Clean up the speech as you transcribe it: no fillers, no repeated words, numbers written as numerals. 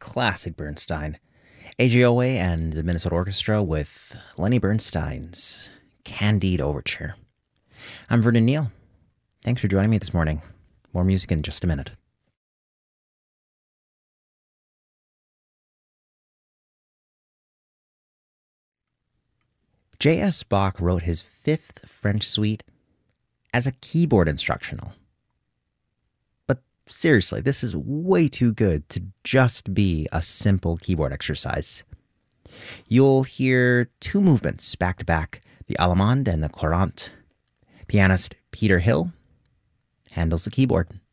classic Bernstein. AJOA and the Minnesota Orchestra with Lenny Bernstein's Candide Overture. I'm Vernon Neal. Thanks for joining me this morning. More music in just a minute. J.S. Bach wrote his fifth French suite as a keyboard instructional. But seriously, this is way too good to just be a simple keyboard exercise. You'll hear two movements back to back, the Allemande and the Courante. Pianist Peter Hill handles the keyboard.